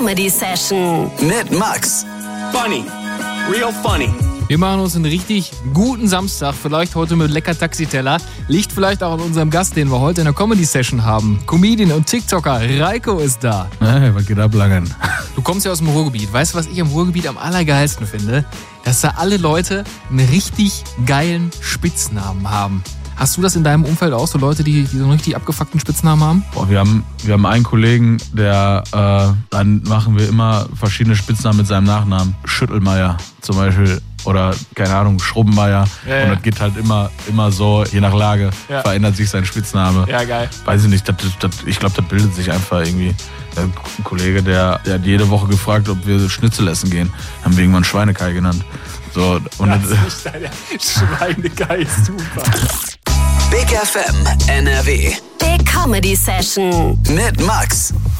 Comedy Session mit Max. Funny. Real funny. Wir machen uns einen richtig guten Samstag, vielleicht heute mit lecker Taxiteller. Liegt vielleicht auch an unserem Gast, den wir heute in der Comedy-Session haben. Comedian und TikToker Reiko ist da. Hey, was geht ab, Langen? Du kommst ja aus dem Ruhrgebiet. Weißt du, was ich am Ruhrgebiet am allergeilsten finde? Dass da alle Leute einen richtig geilen Spitznamen haben. Hast du das in deinem Umfeld auch, so Leute, die so einen richtig abgefuckten Spitznamen haben? Boah, wir haben einen Kollegen, der, dann machen wir immer verschiedene Spitznamen mit seinem Nachnamen. Schüttelmeier zum Beispiel oder, keine Ahnung, Schrubbenmeier. Ja. Und das geht halt immer so, je nach Lage, verändert sich sein Spitzname. Ja, geil. Weiß ich nicht, ich glaube, das bildet sich einfach irgendwie. Ein Kollege, der hat jede Woche gefragt, ob wir Schnitzel essen gehen. Haben wir irgendwann Schweinekai genannt. So, und das ist nicht deine Schweinekai, super. Big FM NRW Big Comedy Session mit Max.